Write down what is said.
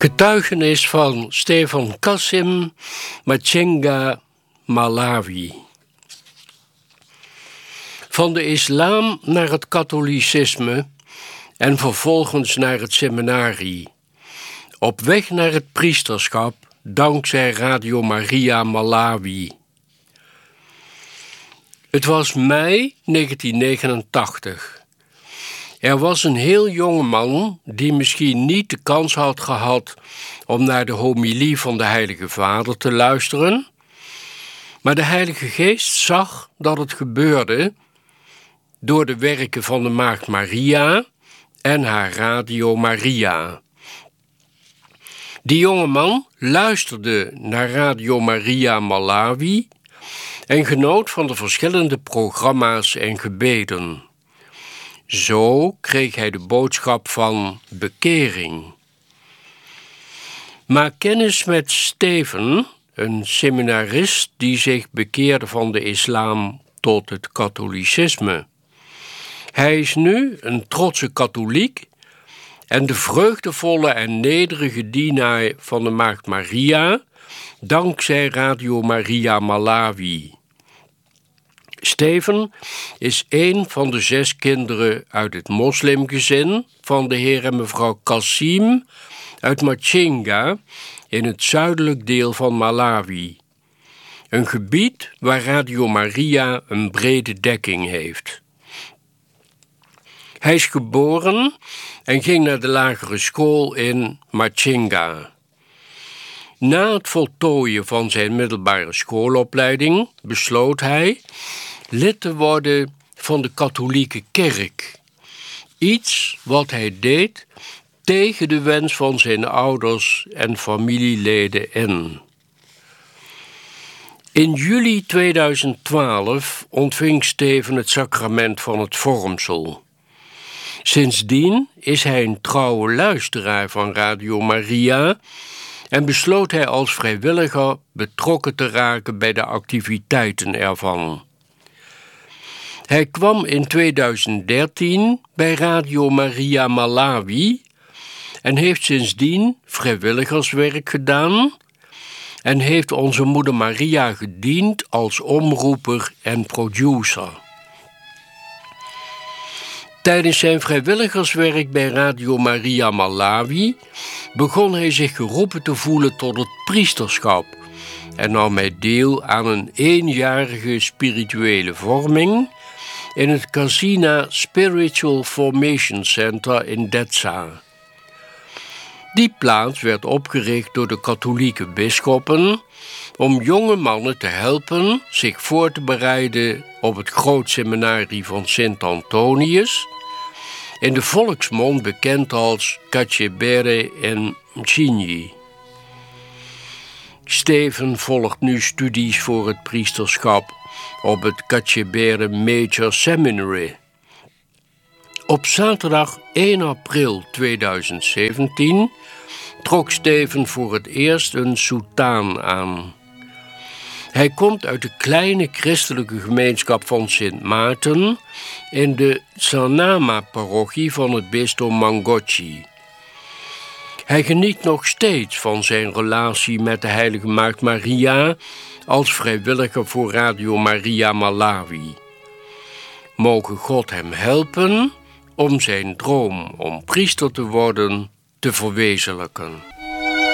Getuigenis van Stefan Kasim, Machinga, Malawi. Van de islam naar het katholicisme en vervolgens naar het seminarie. Op weg naar het priesterschap dankzij Radio Maria Malawi. Het was mei 1989. Er was een heel jonge man die misschien niet de kans had gehad om naar de homilie van de Heilige Vader te luisteren, maar de Heilige Geest zag dat het gebeurde door de werken van de Maagd Maria en haar Radio Maria. Die jonge man luisterde naar Radio Maria Malawi en genoot van de verschillende programma's en gebeden. Zo kreeg hij de boodschap van bekering. Maak kennis met Steven, een seminarist die zich bekeerde van de islam tot het katholicisme. Hij is nu een trotse katholiek en de vreugdevolle en nederige dienaar van de Maagd Maria, dankzij Radio Maria Malawi. Steven is een van de 6 kinderen uit het moslimgezin van de heer en mevrouw Kasim uit Machinga in het zuidelijk deel van Malawi. Een gebied waar Radio Maria een brede dekking heeft. Hij is geboren en ging naar de lagere school in Machinga. Na het voltooien van zijn middelbare schoolopleiding besloot hij lid te worden van de katholieke kerk. Iets wat hij deed tegen de wens van zijn ouders en familieleden in. In juli 2012 ontving Steven het sacrament van het vormsel. Sindsdien is hij een trouwe luisteraar van Radio Maria en besloot hij als vrijwilliger betrokken te raken bij de activiteiten ervan. Hij kwam in 2013 bij Radio Maria Malawi en heeft sindsdien vrijwilligerswerk gedaan en heeft onze moeder Maria gediend als omroeper en producer. Tijdens zijn vrijwilligerswerk bij Radio Maria Malawi begon hij zich geroepen te voelen tot het priesterschap en nam hij deel aan een 1-jarige spirituele vorming in het Casina Spiritual Formation Center in Dedza. Die plaats werd opgericht door de katholieke bisschoppen om jonge mannen te helpen zich voor te bereiden op het grootseminarie van Sint Antonius, in de volksmond bekend als Cachebere en Mchinyi. Steven volgt nu studies voor het priesterschap op het Cachebere Major Seminary. Op zaterdag 1 april 2017 trok Steven voor het eerst een soetaan aan. Hij komt uit de kleine christelijke gemeenschap van Sint Maarten in de Sanama-parochie van het bisdom Mangochi. Hij geniet nog steeds van zijn relatie met de Heilige Maagd Maria als vrijwilliger voor Radio Maria Malawi. Moge God hem helpen om zijn droom om priester te worden te verwezenlijken.